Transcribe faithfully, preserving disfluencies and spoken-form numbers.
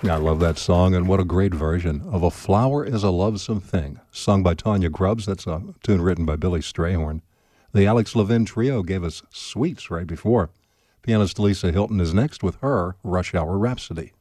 I love that song, and what a great version of A Flower is a Lovesome Thing, sung by Tanya Grubbs. That's a tune written by Billy Strayhorn. The Alex Levin Trio gave us Sweets right before. Pianist Lisa Hilton is next with her Rush Hour Rhapsody.